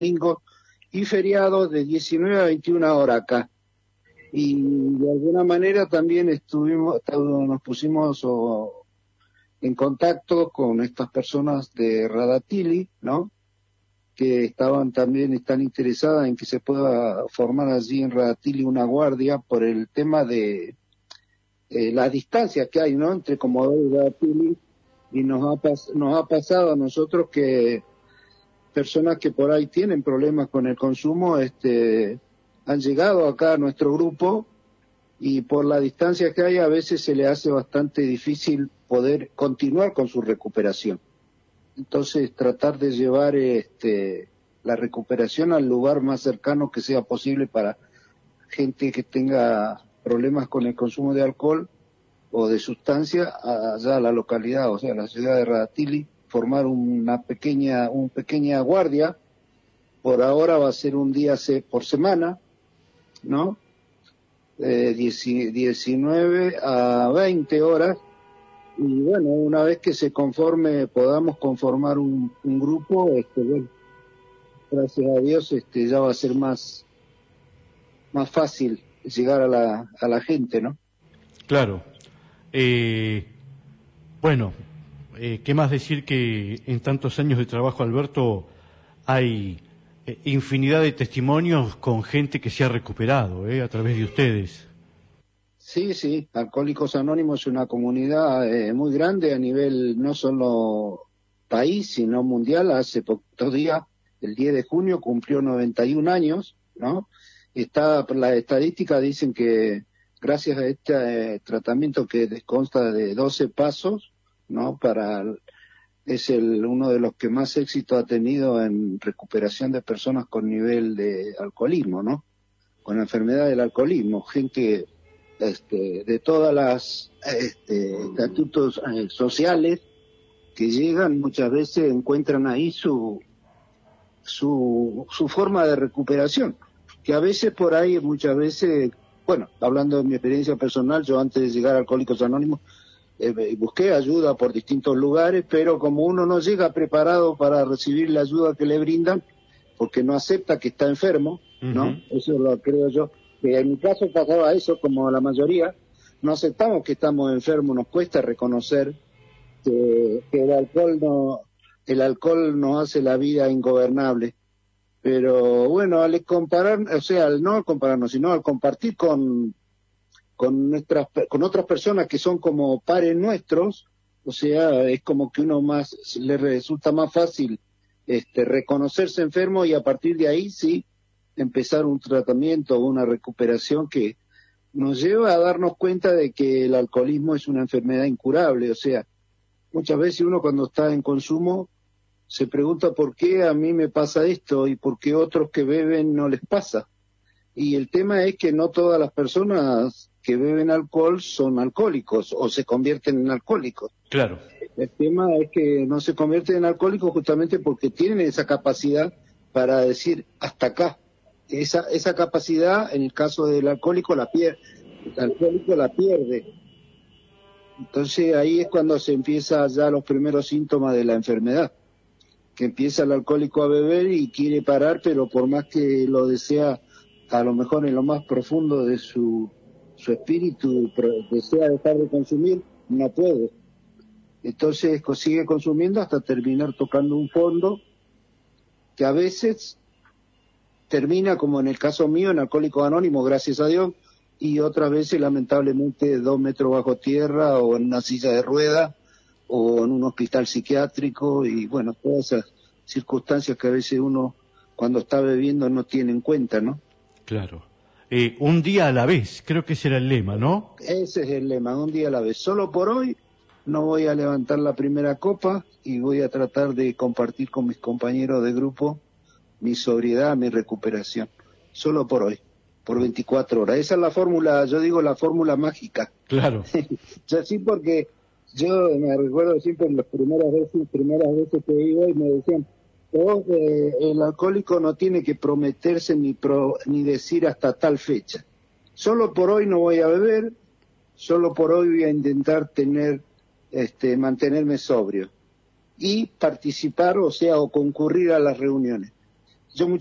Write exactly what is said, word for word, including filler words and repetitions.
domingo y feriados de diecinueve a veintiuna horas acá. Y de alguna manera también estuvimos, nos pusimos o, en contacto con estas personas de Radatili, ¿no? Que estaban también, están interesadas en que se pueda formar allí en Radatili una guardia por el tema de eh, la distancia que hay, ¿no? Entre Comodoro y Radatili, y nos ha, pas nos ha pasado a nosotros que personas que por ahí tienen problemas con el consumo, este, han llegado acá a nuestro grupo y por la distancia que hay a veces se le hace bastante difícil poder continuar con su recuperación. Entonces tratar de llevar este, la recuperación al lugar más cercano que sea posible para gente que tenga problemas con el consumo de alcohol o de sustancia allá a la localidad, o sea, la ciudad de Radatili, formar una pequeña, una pequeña guardia. Por ahora va a ser un día se, por semana, ¿no? Eh, diecinueve a veinte horas. Y bueno, una vez que se conforme, podamos conformar un, un grupo, este, bueno, gracias a Dios, este, ya va a ser más, más fácil llegar a la, a la gente, ¿no? Claro. Eh, bueno, eh, ¿qué más decir que en tantos años de trabajo, Alberto, hay eh, infinidad de testimonios con gente que se ha recuperado, eh, a través de ustedes? Sí, sí, Alcohólicos Anónimos es una comunidad eh, muy grande a nivel no solo país, sino mundial. Hace pocos días, el diez de junio, cumplió noventa y un años, ¿no? Está, las estadísticas dicen que gracias a este eh, tratamiento que consta de doce pasos, ¿no? Para, es el uno de los que más éxito ha tenido en recuperación de personas con nivel de alcoholismo, ¿no? Con la enfermedad del alcoholismo, gente Este, de todas las este, estatutos eh, sociales que llegan, muchas veces encuentran ahí su, su su forma de recuperación, que a veces por ahí, muchas veces, bueno, hablando de mi experiencia personal, yo antes de llegar a Alcohólicos Anónimos eh, busqué ayuda por distintos lugares, pero como uno no llega preparado para recibir la ayuda que le brindan, porque no acepta que está enfermo, ¿no? Uh-huh. Eso lo creo yo. Que en mi caso pasaba eso, como la mayoría, no aceptamos que estamos enfermos, nos cuesta reconocer que, que el alcohol no, el alcohol nos hace la vida ingobernable. Pero bueno, al comparar, o sea, al no al compararnos, sino al compartir con, con nuestras, con otras personas que son como pares nuestros, o sea, es como que uno más, le resulta más fácil este, reconocerse enfermo y a partir de ahí sí, empezar un tratamiento o una recuperación que nos lleva a darnos cuenta de que el alcoholismo es una enfermedad incurable. O sea, muchas veces uno cuando está en consumo se pregunta por qué a mí me pasa esto y por qué otros que beben no les pasa. Y el tema es que no todas las personas que beben alcohol son alcohólicos o se convierten en alcohólicos. Claro. El tema es que no se convierten en alcohólicos justamente porque tienen esa capacidad para decir hasta acá. Esa, esa capacidad, en el caso del alcohólico, la pierde, el alcohólico la pierde. Entonces ahí es cuando se empieza ya los primeros síntomas de la enfermedad, que empieza el alcohólico a beber y quiere parar, pero por más que lo desea, a lo mejor en lo más profundo de su, su espíritu, desea dejar de consumir, no puede. Entonces sigue consumiendo hasta terminar tocando un fondo, que a veces termina, como en el caso mío, en Alcohólicos Anónimos, gracias a Dios, y otras veces, lamentablemente, dos metros bajo tierra, o en una silla de ruedas, o en un hospital psiquiátrico, y bueno, todas esas circunstancias que a veces uno, cuando está bebiendo, no tiene en cuenta, ¿no? Claro. Eh, un día a la vez, creo que ese era el lema, ¿no? Ese es el lema, un día a la vez. Solo por hoy no voy a levantar la primera copa, y voy a tratar de compartir con mis compañeros de grupo mi sobriedad, mi recuperación, solo por hoy, por veinticuatro horas. Esa es la fórmula, yo digo la fórmula mágica. Claro. Yo sí, porque yo me recuerdo siempre en las primeras veces, primeras veces que iba y me decían, oh, eh, el alcohólico no tiene que prometerse ni, pro, ni decir hasta tal fecha. Solo por hoy no voy a beber, solo por hoy voy a intentar tener, este, mantenerme sobrio y participar, o sea, o concurrir a las reuniones. Yo